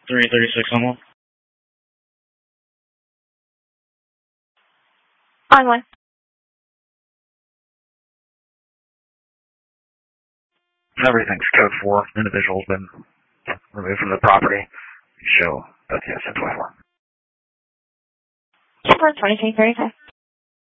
336 on one. On one. Everything's code 4. Individual's been removed from the property. Show both yes and 24. 2335.